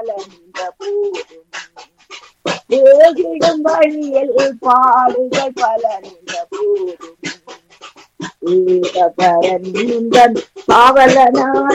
நின்ற போதும் ஏகிடும் வழியில் பாடுகள் பல நின்ற போதும் ஏகபரன் பாவலனா